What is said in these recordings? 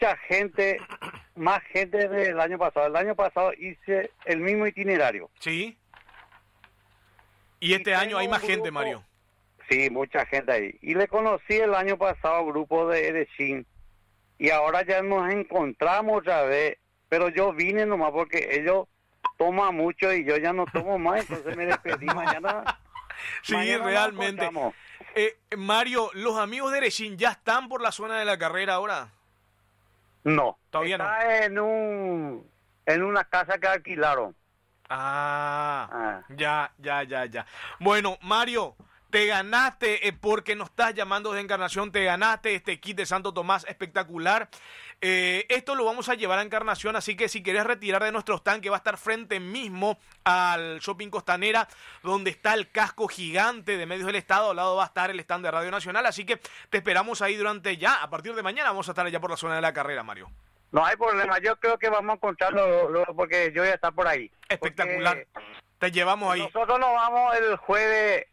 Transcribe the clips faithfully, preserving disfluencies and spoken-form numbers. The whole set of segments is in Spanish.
mucha gente, más gente del año pasado. El año pasado hice el mismo itinerario. Sí. Y este y año hay más grupo, gente, Mario. Sí, mucha gente ahí. Y le conocí el año pasado al grupo de Erechín. Y ahora ya nos encontramos otra vez. Pero yo vine nomás porque ellos toman mucho y yo ya no tomo más. Entonces me despedí mañana. Sí, mañana realmente. Eh, Mario, ¿los amigos de Erechín ya están por la zona de la carrera ahora? No. Todavía está no. Está en, un, en una casa que alquilaron. Ah, ah, ya, ya, ya, ya. Bueno, Mario, te ganaste, eh, porque nos estás llamando de Encarnación, te ganaste este kit de Santo Tomás espectacular. Eh, esto lo vamos a llevar a Encarnación, así que si querés retirar de nuestro stand, que va a estar frente mismo al Shopping Costanera, donde está el casco gigante de Medios del Estado, al lado va a estar el stand de Radio Nacional, así que te esperamos ahí durante ya, a partir de mañana vamos a estar allá por la zona de la carrera, Mario. No hay problema, yo creo que vamos a encontrarlo lo, porque yo voy a estar por ahí. Espectacular, te llevamos ahí. Nosotros nos vamos el jueves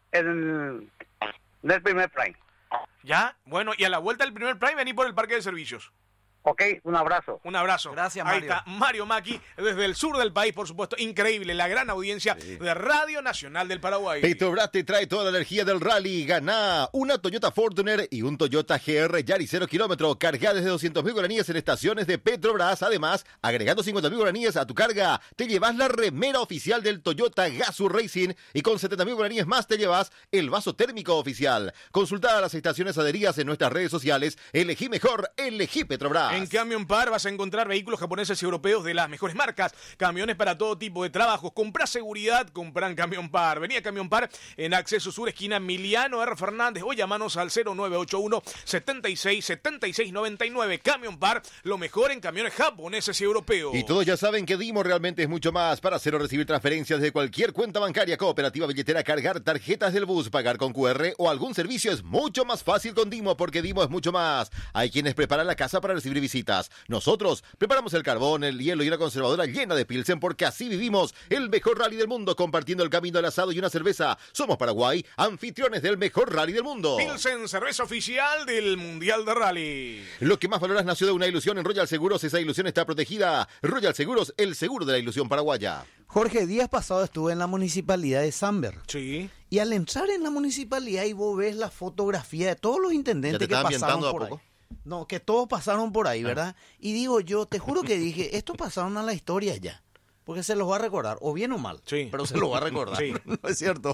el, del primer Prime. Ya, bueno, y a la vuelta del primer Prime vení por el parque de servicios. Ok, un abrazo. Un abrazo. Gracias, Mario. Ahí está Mario Macchi, desde el sur del país, por supuesto. Increíble, la gran audiencia sí. de Radio Nacional del Paraguay. Petrobras te trae toda la energía del rally. Ganá una Toyota Fortuner y un Toyota G R Yaris cero kilómetro. Carga desde doscientos mil guaraníes en estaciones de Petrobras. Además, agregando cincuenta mil guaraníes a tu carga, te llevas la remera oficial del Toyota Gazoo Racing y con setenta mil guaraníes más te llevas el vaso térmico oficial. Consulta las estaciones adheridas en nuestras redes sociales. Elegí mejor, elegí Petrobras. En Camion Par vas a encontrar vehículos japoneses y europeos de las mejores marcas, camiones para todo tipo de trabajos. Comprá seguridad, comprá en Camion Par. Vení a Camion Par en Acceso Sur, esquina Emiliano R. Fernández, o llamanos al cero nueve ocho uno, setenta y seis, setenta y seis noventa y nueve. Camion Par, lo mejor en camiones japoneses y europeos. Y todos ya saben que Dimo realmente es mucho más. Para hacer o recibir transferencias de cualquier cuenta bancaria, cooperativa, billetera, cargar tarjetas del bus, pagar con Q R o algún servicio es mucho más fácil con Dimo, porque Dimo es mucho más. Hay quienes preparan la casa para recibir visitas. Nosotros preparamos el carbón, el hielo y una conservadora llena de Pilsen, porque así vivimos el mejor rally del mundo, compartiendo el camino al asado y una cerveza. Somos Paraguay, anfitriones del mejor rally del mundo. Pilsen, cerveza oficial del Mundial de Rally. Lo que más valoras nació de una ilusión. En Royal Seguros esa ilusión está protegida. Royal Seguros, el seguro de la ilusión paraguaya. Jorge, días pasados estuve en la municipalidad de Samber. Sí. Y al entrar en la municipalidad y vos ves la fotografía de todos los intendentes que pasaron por ahí. No, que todos pasaron por ahí, ¿verdad? Y digo yo, te juro que dije, estos pasaron a la historia ya. Porque se los va a recordar, o bien o mal. Sí. Pero se los va a recordar. Sí. ¿No es cierto?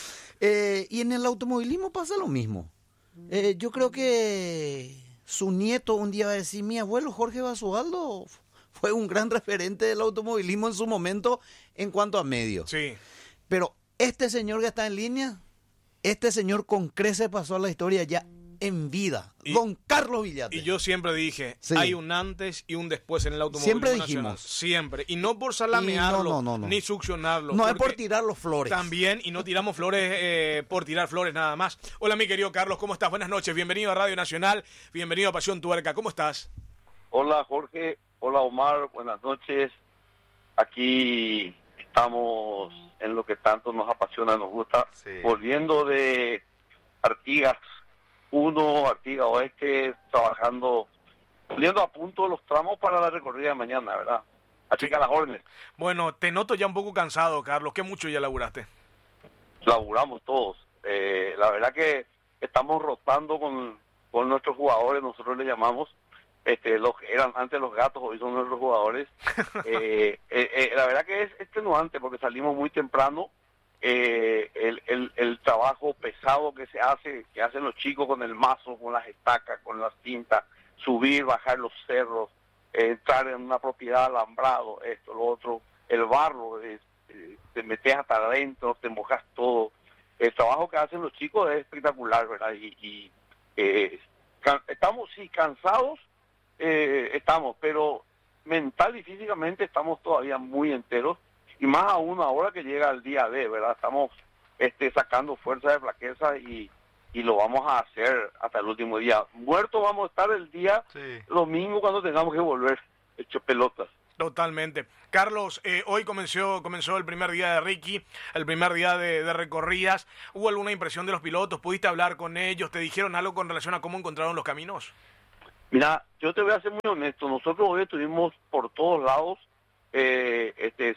Eh, y en el automovilismo pasa lo mismo. Eh, yo creo que su nieto un día va a decir, mi abuelo Jorge Basualdo fue un gran referente del automovilismo en su momento en cuanto a medios. Sí. Pero este señor que está en línea, este señor con creces pasó a la historia ya en vida, y, don Carlos Villate. Y yo siempre dije, sí. hay un antes y un después en el automovilismo siempre nacional. dijimos. Siempre. Y no por salamearlo, no, no, no, no. ni succionarlo. No es por tirar los flores. También, y no tiramos flores eh, por tirar flores nada más. Hola, mi querido Carlos, ¿cómo estás? Buenas noches, bienvenido a Radio Nacional, bienvenido a Pasión Tuerca, ¿cómo estás? Hola, Jorge, hola, Omar, buenas noches. Aquí estamos en lo que tanto nos apasiona, nos gusta, sí. volviendo de Artigas uno, Artigas Oeste, trabajando, poniendo a punto los tramos para la recorrida de mañana, ¿verdad? Así que a las órdenes. Bueno, te noto ya un poco cansado, Carlos, ¿qué mucho ya laburaste? Laburamos todos. Eh, la verdad que estamos rotando con, con nuestros jugadores, nosotros le llamamos, este, los eran antes los gatos, hoy son nuestros jugadores. eh, eh, eh, la verdad que es extenuante porque salimos muy temprano. Eh, el, el, el trabajo pesado que se hace, que hacen los chicos con el mazo, con las estacas, con las cintas, subir, bajar los cerros, eh, entrar en una propiedad alambrado, esto, lo otro, el barro, eh, eh, te metes hasta adentro, te mojas todo. El trabajo que hacen los chicos es espectacular, ¿verdad? Y, y eh, can, estamos, sí, cansados, eh, estamos, pero mental y físicamente estamos todavía muy enteros. Y más aún ahora que llega el día D, ¿verdad? Estamos este, sacando fuerza de flaqueza y, y lo vamos a hacer hasta el último día. Muertos vamos a estar el día sí. domingo cuando tengamos que volver hecho pelotas. Totalmente. Carlos, eh, hoy comenzó comenzó el primer día de Ricky, el primer día de, de recorridas. ¿Hubo alguna impresión de los pilotos? ¿Pudiste hablar con ellos? ¿Te dijeron algo con relación a cómo encontraron los caminos? Mira, yo te voy a ser muy honesto, nosotros hoy estuvimos por todos lados eh, este,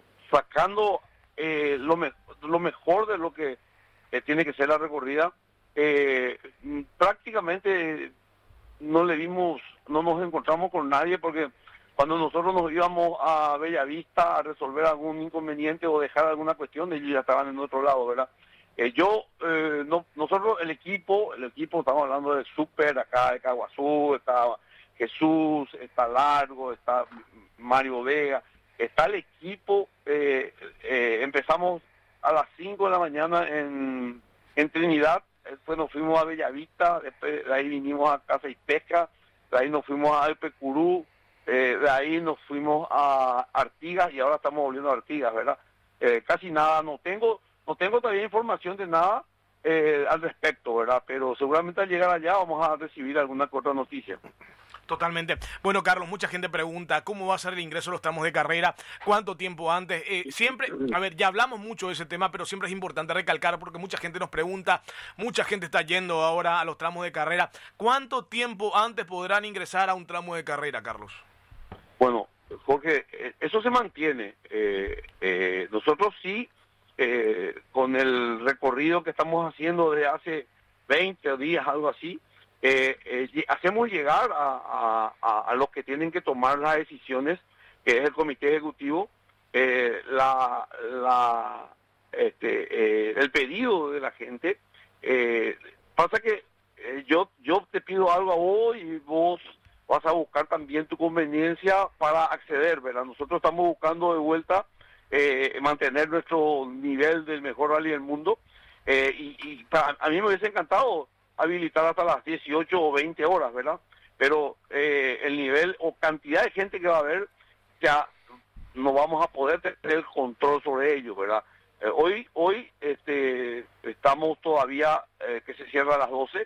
sacando eh, lo, me lo mejor de lo que eh, tiene que ser la recorrida. Eh, prácticamente no le dimos, no nos encontramos con nadie, porque cuando nosotros nos íbamos a Bellavista a resolver algún inconveniente o dejar alguna cuestión, ellos ya estaban en otro lado, ¿verdad? Eh, yo, eh, no, nosotros, el equipo, el equipo, estamos hablando de Super, acá de Caguazú, está Jesús, está Largo, está Mario Vega, está el equipo, eh, eh, empezamos a las cinco de la mañana en, en Trinidad, después nos fuimos a Bellavista, después de ahí vinimos a Casa y Pesca, de ahí nos fuimos a Alpecurú, eh, de ahí nos fuimos a Artigas y ahora estamos volviendo a Artigas, ¿verdad? Eh, casi nada, no tengo... No tengo todavía información de nada eh, al respecto, ¿verdad? Pero seguramente al llegar allá vamos a recibir alguna otra noticia. Totalmente. Bueno, Carlos, mucha gente pregunta cómo va a ser el ingreso a los tramos de carrera, cuánto tiempo antes. Eh, siempre, a ver, ya hablamos mucho de ese tema, pero siempre es importante recalcar porque mucha gente nos pregunta, mucha gente está yendo ahora a los tramos de carrera. ¿Cuánto tiempo antes podrán ingresar a un tramo de carrera, Carlos? Bueno, Jorge, eso se mantiene. Eh, eh, nosotros sí... Eh, con el recorrido que estamos haciendo desde hace veinte días, algo así, eh, eh, hacemos llegar a, a, a los que tienen que tomar las decisiones, que es el comité ejecutivo, eh, la, la, este, eh, el pedido de la gente. Eh, pasa que eh, yo, yo te pido algo a vos y vos vas a buscar también tu conveniencia para acceder, ¿verdad? Nosotros estamos buscando de vuelta Eh, mantener nuestro nivel del mejor rally del mundo, eh, y, y para, a mí me hubiese encantado habilitar hasta las dieciocho o veinte horas, ¿verdad? Pero eh, el nivel o cantidad de gente que va a haber, ya no vamos a poder tener el control sobre ello, ¿verdad? Eh, hoy hoy este, estamos todavía eh, que se cierra a las doce,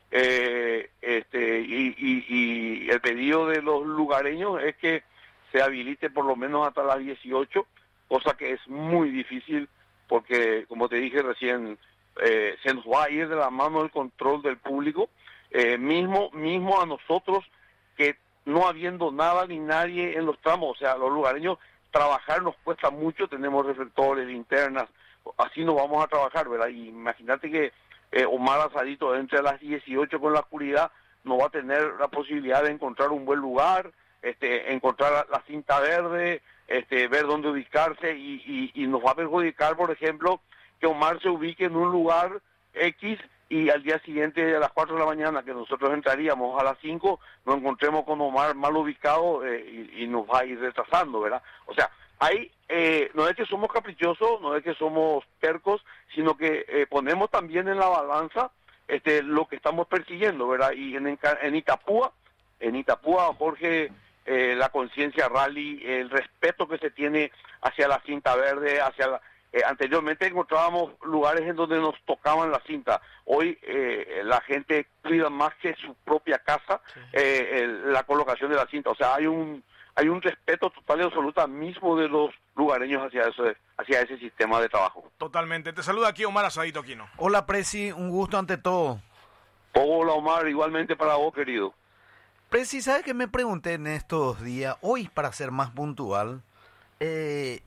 eh, este, y, y, y el pedido de los lugareños es que se habilite por lo menos hasta las dieciocho, cosa que es muy difícil porque, como te dije recién, eh, se nos va a ir de la mano el control del público, eh, mismo, mismo a nosotros, que no habiendo nada ni nadie en los tramos, o sea, los lugareños, trabajar nos cuesta mucho, tenemos reflectores, linternas, así no vamos a trabajar, ¿verdad? Y imagínate que eh, Omar Asadito entre las dieciocho con la oscuridad no va a tener la posibilidad de encontrar un buen lugar, este, encontrar la, la cinta verde, Este, ver dónde ubicarse, y, y, y nos va a perjudicar, por ejemplo, que Omar se ubique en un lugar X y al día siguiente a las cuatro de la mañana, que nosotros entraríamos a las cinco, nos encontremos con Omar mal ubicado, eh, y, y nos va a ir retrasando, ¿verdad? O sea, ahí eh, no es que somos caprichosos, no es que somos tercos, sino que eh, ponemos también en la balanza este, lo que estamos persiguiendo, ¿verdad? Y en, en Itapúa, en Itapúa, Jorge... Eh, la conciencia rally, el respeto que se tiene hacia la cinta verde, hacia la, eh, anteriormente encontrábamos lugares en donde nos tocaban la cinta, hoy eh, la gente cuida más que su propia casa, sí. eh, el, la colocación de la cinta, o sea, hay un hay un respeto total y absoluto mismo de los lugareños hacia ese, hacia ese sistema de trabajo. Totalmente. Te saluda aquí Omar Asadito Aquino. Hola Presi, un gusto ante todo. Hola Omar, igualmente para vos, querido. Preci, ¿sabes qué me pregunté en estos días? Hoy, para ser más puntual, eh,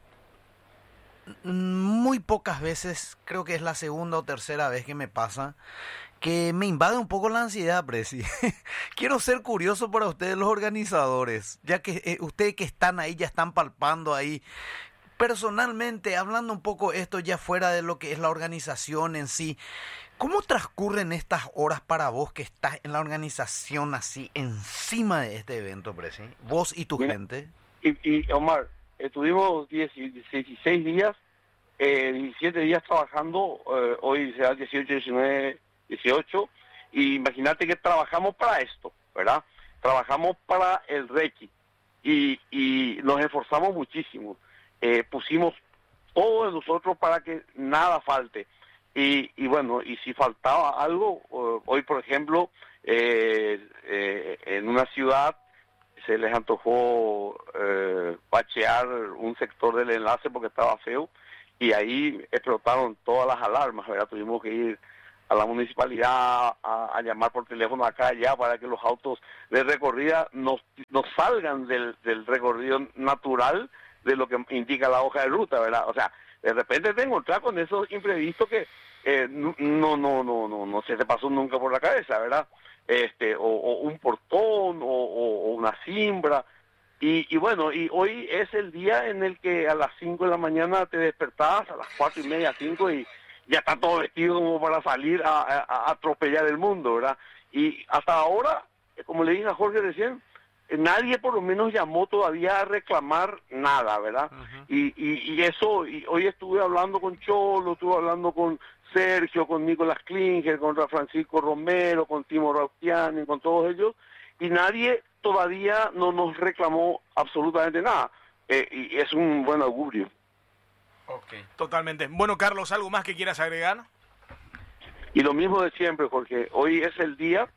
muy pocas veces, creo que es la segunda o tercera vez que me pasa, que me invade un poco la ansiedad, Preci. Quiero ser curioso para ustedes, los organizadores, ya que eh, ustedes que están ahí, ya están palpando ahí. Personalmente, hablando un poco esto ya fuera de lo que es la organización en sí, ¿cómo transcurren estas horas para vos que estás en la organización así encima de este evento, Presi? Vos y tu Mira, gente. Y, y Omar, estuvimos dieciséis días, eh, diecisiete días trabajando, eh, hoy será dieciocho, diecinueve, dieciocho, y imagínate que trabajamos para esto, ¿verdad? Trabajamos para el Reiki, y, y nos esforzamos muchísimo. Eh, pusimos todo de nosotros para que nada falte. Y, y bueno, y si faltaba algo, uh, hoy por ejemplo, eh, eh, en una ciudad se les antojó eh, bachear un sector del enlace porque estaba feo, y ahí explotaron todas las alarmas, ¿verdad? Tuvimos que ir a la municipalidad, a, a llamar por teléfono acá y allá para que los autos de recorrida no, no salgan del, del recorrido natural de lo que indica la hoja de ruta, ¿verdad? O sea, de repente te encontrás con esos imprevistos que eh, no, no, no, no, no, no se te pasó nunca por la cabeza, ¿verdad? Este, o, o un portón, o, o, o una cimbra. Y, y bueno, y hoy es el día en el que a las cinco de la mañana te despertás, a las cuatro y media, cinco, y ya está todo vestido como para salir a, a, a atropellar el mundo, ¿verdad? Y hasta ahora, como le dije a Jorge recién, nadie por lo menos llamó todavía a reclamar nada, ¿verdad? Uh-huh. y, y, y eso, y hoy estuve hablando con Cholo, estuve hablando con Sergio, con Nicolás Klinger, con Francisco Romero, con Timo Rautiani, con todos ellos, y nadie todavía no nos reclamó absolutamente nada. Eh, y es un buen augurio. Ok, totalmente. Bueno, Carlos, ¿algo más que quieras agregar? Y lo mismo de siempre, Jorge. Hoy es el día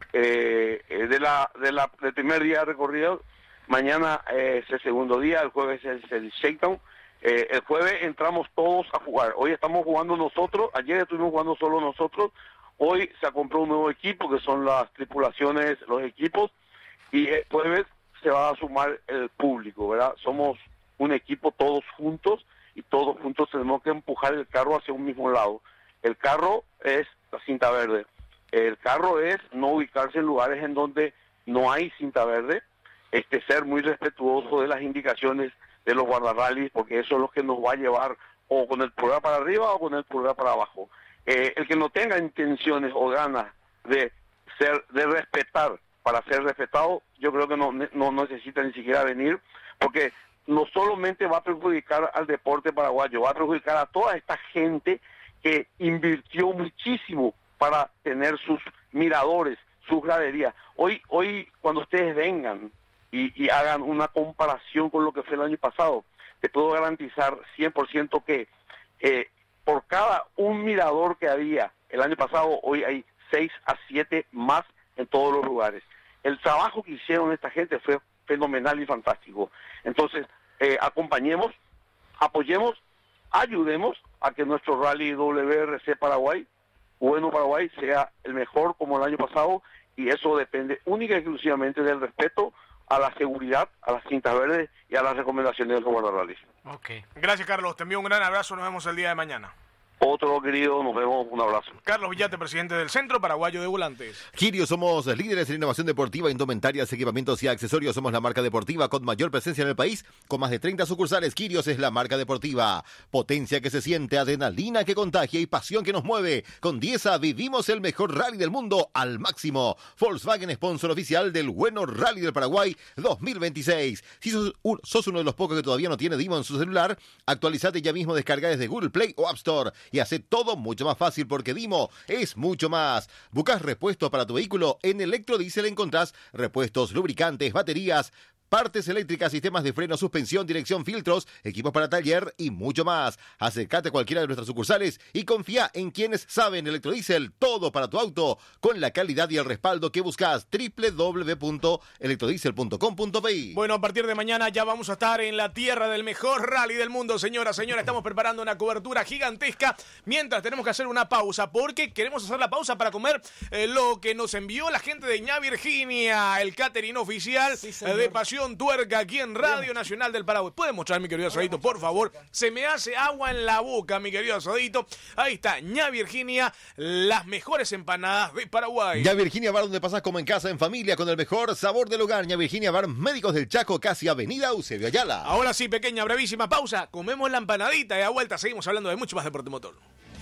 eh, de la, de la, del primer día de recorrido. Mañana eh, es el segundo día, el jueves es el shakedown. Eh, el jueves entramos todos a jugar. Hoy estamos jugando nosotros, ayer estuvimos jugando solo nosotros. Hoy se compró un nuevo equipo, que son las tripulaciones, los equipos. Y el jueves se va a sumar el público, ¿verdad? Somos un equipo todos juntos, y todos juntos tenemos que empujar el carro hacia un mismo lado. El carro es la cinta verde. El carro es no ubicarse en lugares en donde no hay cinta verde, este ser muy respetuoso de las indicaciones de los guardarrallies, porque eso es lo que nos va a llevar o con el pulgar para arriba o con el pulgar para abajo. Eh, el que no tenga intenciones o ganas de ser, de respetar para ser respetado, yo creo que no, no necesita ni siquiera venir, porque no solamente va a perjudicar al deporte paraguayo, va a perjudicar a toda esta gente que invirtió muchísimo para tener sus miradores, sus graderías. Hoy, hoy cuando ustedes vengan y, y hagan una comparación con lo que fue el año pasado, te puedo garantizar cien por ciento que eh, por cada un mirador que había el año pasado, hoy hay seis a siete más en todos los lugares. El trabajo que hicieron esta gente fue fenomenal y fantástico. Entonces, eh, acompañemos, apoyemos, ayudemos a que nuestro Rally W R C Paraguay, Bueno Paraguay, sea el mejor como el año pasado, y eso depende única y exclusivamente del respeto a la seguridad, a las cintas verdes y a las recomendaciones de los guardarrallies. Ok. Gracias, Carlos. Te envío un gran abrazo. Nos vemos el día de mañana. Otro querido, nos vemos, un abrazo. Carlos Villate, presidente del Centro Paraguayo de Volantes. Quirio, somos líderes en innovación deportiva, indumentarias, equipamientos y accesorios. Somos la marca deportiva con mayor presencia en el país, con más de treinta sucursales. Quirios es la marca deportiva. Potencia que se siente, adrenalina que contagia y pasión que nos mueve. Con Dieza vivimos el mejor rally del mundo al máximo. Volkswagen, sponsor oficial del Bueno Rally del Paraguay dos mil veintiséis. Si sos, un, sos uno de los pocos que todavía no tiene Dimo en su celular, actualizate ya mismo, descarga desde Google Play o App Store. Y hace todo mucho más fácil, porque Dimo es mucho más. ¿Buscas repuestos para tu vehículo? En Electrodiesel encontrás repuestos, lubricantes, baterías, partes eléctricas, sistemas de freno, suspensión, dirección, filtros, equipos para taller y mucho más. Acércate a cualquiera de nuestras sucursales y confía en quienes saben. Electrodiesel, todo para tu auto, con la calidad y el respaldo que buscas. doble u doble u doble u punto electrodiesel punto com punto pe i. Bueno, a partir de mañana ya vamos a estar en la tierra del mejor rally del mundo, señoras, señores. Estamos preparando una cobertura gigantesca, mientras tenemos que hacer una pausa, porque queremos hacer la pausa para comer eh, lo que nos envió la gente de Ña Virginia, el catering oficial sí, eh, de Pasión Tuerca, aquí en Radio Nacional del Paraguay. ¿Puede mostrar, mi querido Asadito, por favor? Se me hace agua en la boca, mi querido Asadito. Ahí está, Ña Virginia, las mejores empanadas de Paraguay. Ña Virginia Bar, donde pasas como en casa, en familia, con el mejor sabor del hogar. Ña Virginia Bar, Médicos del Chaco, casi Avenida Eusebio Ayala. Ahora sí, pequeña, brevísima pausa. Comemos la empanadita y a vuelta seguimos hablando de mucho más deporte motor.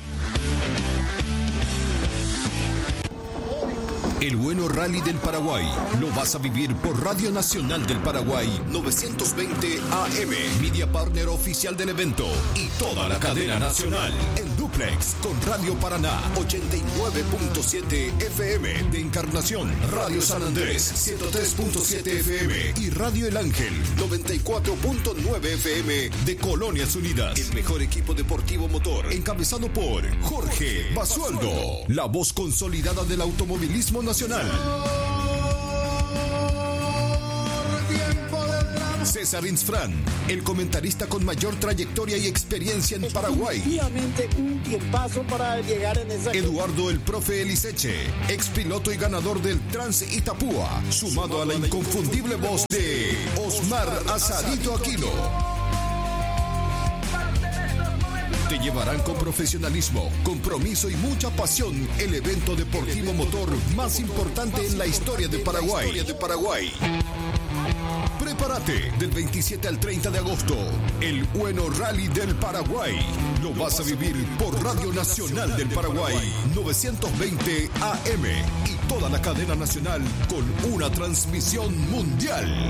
El Bueno Rally del Paraguay lo vas a vivir por Radio Nacional del Paraguay novecientos veinte A M, media partner oficial del evento, y toda la cadena nacional en duplex con Radio Paraná ochenta y nueve punto siete F M de Encarnación, Radio San Andrés ciento tres punto siete F M y Radio El Ángel noventa y cuatro punto nueve F M de Colonias Unidas. El mejor equipo deportivo motor, encabezado por Jorge Basualdo, la voz consolidada del automovilismo nacional. Tiempo del César Insfrán, el comentarista con mayor trayectoria y experiencia en Paraguay. Efectivamente, un tiempazo para llegar en esa... Eduardo el Profe Eliseche, ex piloto y ganador del Trans Itapúa, sumado a la inconfundible voz de Osmar Asadito Aquino. Te llevarán con profesionalismo, compromiso y mucha pasión el evento deportivo motor más importante en la historia de Paraguay. Prepárate del veintisiete al treinta de agosto, el Bueno Rally del Paraguay. Lo vas a vivir por Radio Nacional del Paraguay, novecientos veinte A M y toda la cadena nacional con una transmisión mundial.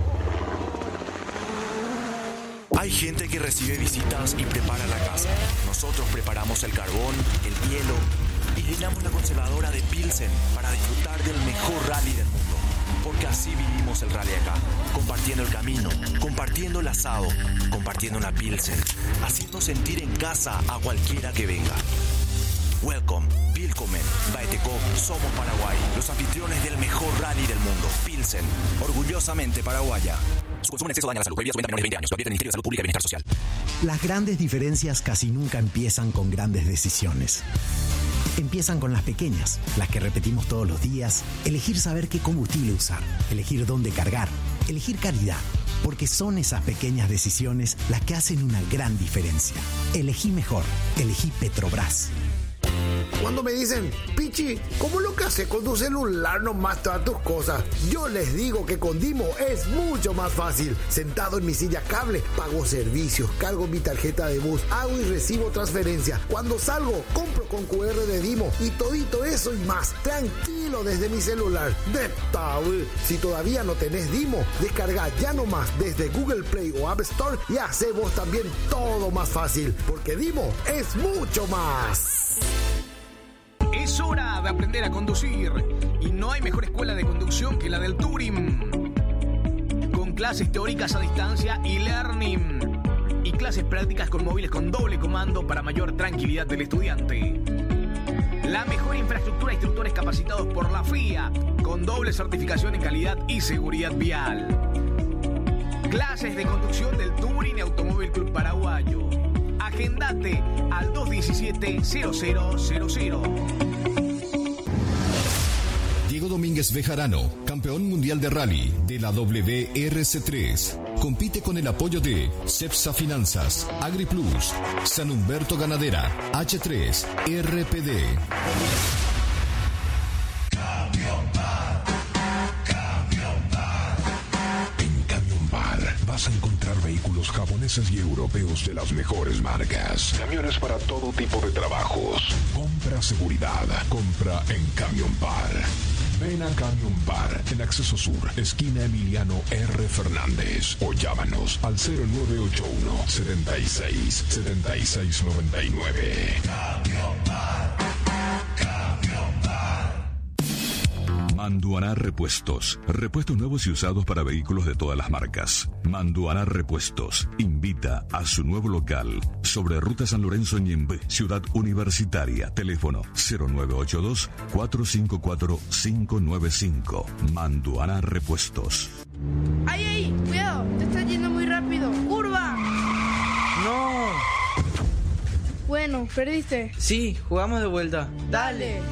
Hay gente que recibe visitas y prepara la casa. Nosotros preparamos el carbón, el hielo y llenamos la conservadora de Pilsen para disfrutar del mejor rally del mundo. Porque así vivimos el rally acá, compartiendo el camino, compartiendo el asado, compartiendo una Pilsen, haciendo sentir en casa a cualquiera que venga. Welcome, Willkommen, Baeteco, somos Paraguay, los anfitriones del mejor rally del mundo, Pilsen, orgullosamente paraguaya. Su consumo en exceso daña la salud. Prohibido su venta a menores de veinte años. Lo advierte el Ministerio de Salud Pública y Bienestar Social. Las grandes diferencias casi nunca empiezan con grandes decisiones. Empiezan con las pequeñas, las que repetimos todos los días. Elegir saber qué combustible usar, elegir dónde cargar, elegir calidad. Porque son esas pequeñas decisiones las que hacen una gran diferencia. Elegí mejor, elegí Petrobras. Cuando me dicen, Pichi, ¿cómo lo que haces con tu celular nomás todas tus cosas? Yo les digo que con Dimo es mucho más fácil. Sentado en mi silla cable, pago servicios, cargo mi tarjeta de bus, hago y recibo transferencia. Cuando salgo, compro con cu erre de Dimo y todito eso y más. Tranquilo desde mi celular. De tabú. Si todavía no tenés Dimo, descarga ya nomás desde Google Play o App Store y hace vos también todo más fácil. Porque Dimo es mucho más. Es hora de aprender a conducir y no hay mejor escuela de conducción que la del Turing. Con clases teóricas a distancia y learning y clases prácticas con móviles con doble comando para mayor tranquilidad del estudiante. La mejor infraestructura, instructores capacitados por la F I A con doble certificación en calidad y seguridad vial. Clases de conducción del Turing y Automóvil Club Paraguayo. Agendate al dos diecisiete cero cero cero cero. Diego Domínguez Bejarano, campeón mundial de rally de la W R C tres. Compite con el apoyo de Cepsa Finanzas, AgriPlus, San Humberto Ganadera, H tres, R P D. Vas a encontrar vehículos japoneses y europeos de las mejores marcas. Camiones para todo tipo de trabajos. Compra seguridad. Compra en Camion Bar. Ven a Camion Bar en Acceso Sur, esquina Emiliano R. Fernández. O llámanos al cero nueve ocho uno, setenta y seis, setenta y seis noventa y nueve. Camion Bar. Camion Bar. Manduaná Repuestos. Repuestos nuevos y usados para vehículos de todas las marcas. Manduaná Repuestos invita a su nuevo local sobre Ruta San Lorenzo Ñembe, Ciudad Universitaria. Teléfono cero nueve ocho dos, cuatro cinco cuatro, cinco nueve cinco. Manduaná Repuestos. ¡Ay, ay! ¡Cuidado! Te estás yendo muy rápido. ¡Curva! ¡No! Bueno, perdiste. Sí, jugamos de vuelta. Dale.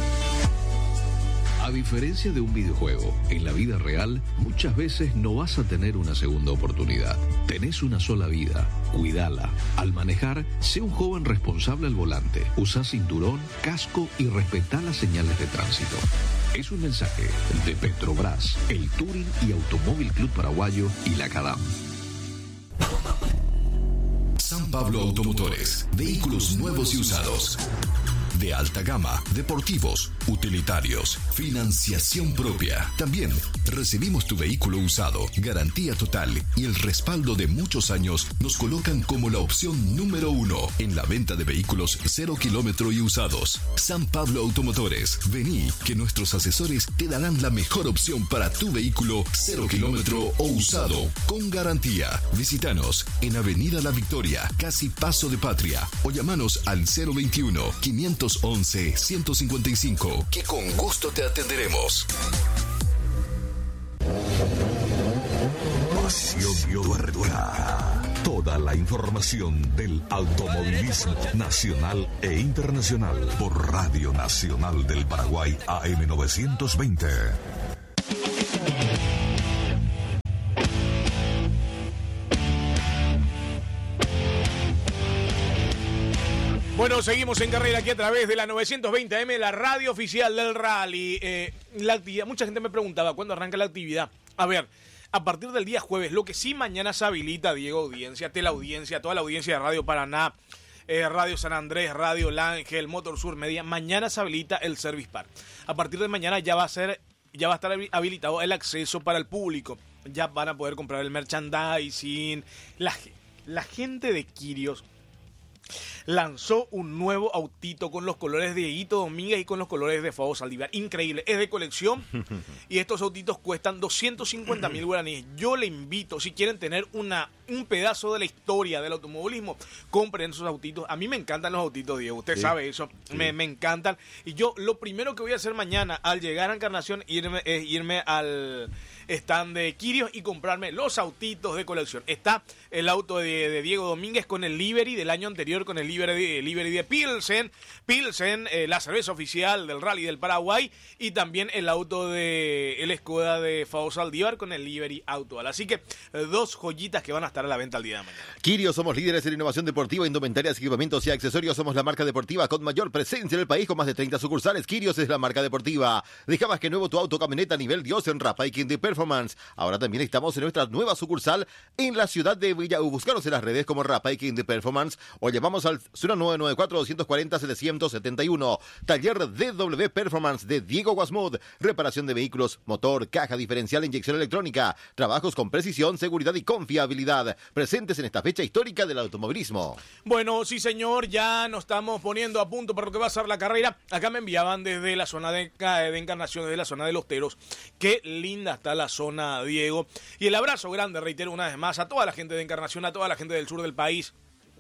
A diferencia de un videojuego, en la vida real muchas veces no vas a tener una segunda oportunidad. Tenés una sola vida, cuídala. Al manejar, sé un joven responsable al volante. Usa cinturón, casco y respetá las señales de tránsito. Es un mensaje de Petrobras, el Turing y Automóvil Club Paraguayo y la CADAM. San Pablo Automotores, vehículos nuevos y usados. De alta gama, deportivos, utilitarios, financiación propia. También recibimos tu vehículo usado, garantía total y el respaldo de muchos años nos colocan como la opción número uno en la venta de vehículos cero kilómetro y usados. San Pablo Automotores, vení que nuestros asesores te darán la mejor opción para tu vehículo cero kilómetro o usado con garantía. Visítanos en Avenida La Victoria, casi Paso de Patria, o llamanos al cero veintiuno, quinientos once, ciento cincuenta y cinco, que con gusto te atenderemos. Pasión Toda la información del automovilismo nacional e internacional por Radio Nacional del Paraguay A M novecientos veinte. Bueno, seguimos en carrera aquí a través de la novecientos veinte A M, la radio oficial del rally. Eh, la actividad, mucha gente me preguntaba cuándo arranca la actividad. A ver, a partir del día jueves, lo que sí mañana se habilita, Diego, audiencia, teleaudiencia, toda la audiencia de Radio Paraná, eh, Radio San Andrés, Radio Lángel, Motor Sur Media, mañana se habilita el Service Park. A partir de mañana ya va a ser, ya va a estar habilitado el acceso para el público. Ya van a poder comprar el merchandising. La, la gente de Quirios lanzó un nuevo autito con los colores de Dieguito Domínguez y con los colores de Fabo Saldívar. Increíble, es de colección y estos autitos cuestan doscientos cincuenta mil guaraníes. Yo le invito, si quieren tener una un pedazo de la historia del automovilismo, compren esos autitos. A mí me encantan los autitos, Diego, usted sí, sabe eso, sí. me, me encantan. Y yo lo primero que voy a hacer mañana al llegar a Encarnación irme, es irme al stand de Quirios y comprarme los autitos de colección. Está el auto de, de Diego Domínguez con el livery del año anterior, con el livery de, livery de Pilsen, Pilsen, eh, la cerveza oficial del Rally del Paraguay, y también el auto de el Skoda de Fabo Saldívar con el livery actual. Así que eh, dos joyitas que van a estar a la venta el día de mañana. Quirios, somos líderes en innovación deportiva, indumentarias, equipamientos y accesorios. Somos la marca deportiva con mayor presencia en el país, con más de treinta sucursales. Quirios es la marca deportiva. Deja más que nuevo tu auto, camioneta nivel Dios en Rapaiking de Performance. Ahora también estamos en nuestra nueva sucursal en la ciudad de Villa. Buscaros en las redes como Rapaiking de Performance o llamamos al cero nueve nueve cuatro, dos cuatro cero, siete siete uno. Taller D W Performance de Diego Guasmud. Reparación de vehículos, motor, caja diferencial, inyección electrónica. Trabajos con precisión, seguridad y confiabilidad. Presentes en esta fecha histórica del automovilismo. Bueno, sí señor, ya nos estamos poniendo a punto para lo que va a ser la carrera. Acá me enviaban desde la zona de, de Encarnación, desde la zona de Los Teros. Qué linda está la zona, Diego. Y el abrazo grande, reitero una vez más, a toda la gente de Encarnación, a toda la gente del sur del país.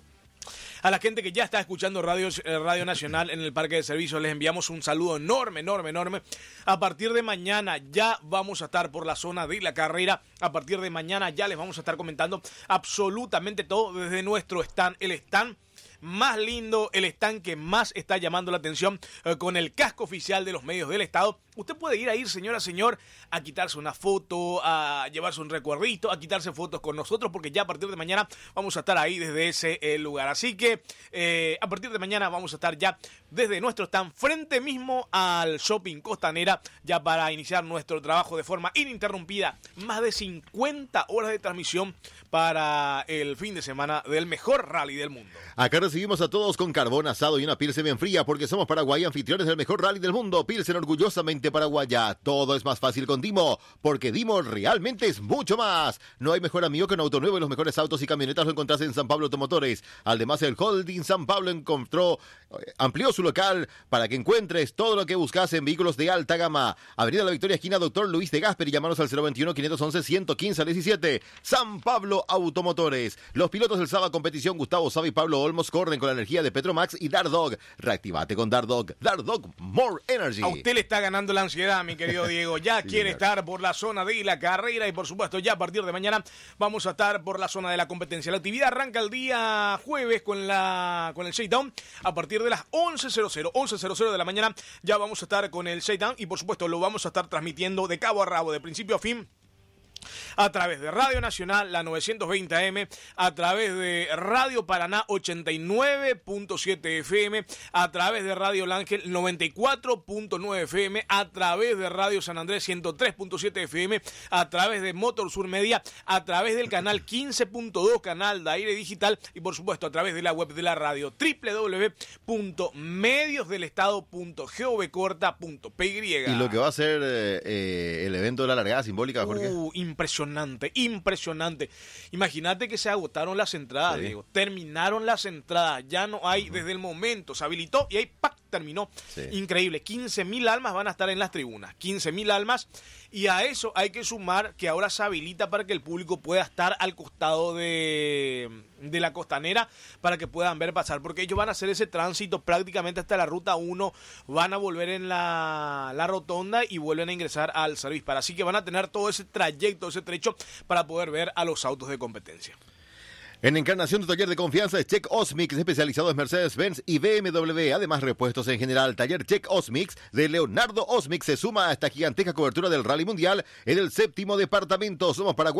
A la gente que ya está escuchando Radio, Radio Nacional en el Parque de Servicios, les enviamos un saludo enorme, enorme, enorme. A partir de mañana ya vamos a estar por la zona de la carrera. A partir de mañana ya les vamos a estar comentando absolutamente todo desde nuestro stand, el stand más lindo, el stand que más está llamando la atención, eh, con el casco oficial de los medios del Estado. Usted puede ir ahí, señora, señor, a quitarse una foto, a llevarse un recuerdito, a quitarse fotos con nosotros, porque ya a partir de mañana vamos a estar ahí desde ese eh, lugar. Así que eh, a partir de mañana vamos a estar ya desde nuestro stand, frente mismo al Shopping Costanera, ya para iniciar nuestro trabajo de forma ininterrumpida. Más de cincuenta horas de transmisión para el fin de semana del mejor rally del mundo. Acá recibimos a todos con carbón asado y una Pilsen bien fría, porque somos Paraguay, anfitriones del mejor rally del mundo. Pilsen orgullosamente paraguaya. Todo es más fácil con Dimo, porque Dimo realmente es mucho más. No hay mejor amigo que un auto nuevo, y los mejores autos y camionetas lo encontrás en San Pablo Automotores. Además, el Holding San Pablo encontró, amplió su local para que encuentres todo lo que buscas en vehículos de alta gama. Avenida La Victoria, esquina Doctor Luis de Gasper, y llamanos al cero veintiuno, quinientos once, ciento quince, diecisiete. San Pablo Automotores. Los pilotos del Saba Competición, Gustavo Saba y Pablo Olmos, corren con la energía de Petromax y Dardog. Reactivate con Dardog. Dardog More Energy. A usted le está ganando la ansiedad, mi querido Diego. Ya quiere estar por la zona de la carrera, y por supuesto ya a partir de mañana vamos a estar por la zona de la competencia. La actividad arranca el día jueves con la con el shakedown a partir de las once de la mañana. Ya vamos a estar con el shakedown y por supuesto lo vamos a estar transmitiendo de cabo a rabo, de principio a fin, a través de Radio Nacional, la novecientos veinte A M, a través de Radio Paraná ochenta y nueve punto siete F M, a través de Radio Lángel noventa y cuatro punto nueve F M, a través de Radio San Andrés ciento tres punto siete F M, a través de Motor Sur Media, a través del canal quince punto dos, canal de aire digital, y por supuesto a través de la web de la radio, doble u doble u doble u punto medios del estado punto gov corta punto p y. Y lo que va a ser eh, el evento de la largada simbólica, Jorge. Uh, Impresionante, impresionante. Imagínate que se agotaron las entradas, sí. Diego. Terminaron las entradas. Ya no hay, uh-huh. desde el momento, se habilitó y ahí ¡pac! Terminó. Sí. Increíble. quince mil almas van a estar en las tribunas. quince mil almas. Y a eso hay que sumar que ahora se habilita para que el público pueda estar al costado de, de la costanera, para que puedan ver pasar. Porque ellos van a hacer ese tránsito prácticamente hasta la ruta uno. Van a volver en la, la rotonda y vuelven a ingresar al Service Park. Así que van a tener todo ese trayecto, ese trecho, para poder ver a los autos de competencia. En Encarnación, tu taller de confianza es Check Osmix, especializado en Mercedes-Benz y B M W. Además, repuestos en general. Taller Check Osmix de Leonardo Osmix se suma a esta gigantesca cobertura del Rally Mundial en el séptimo departamento. Somos Paraguay.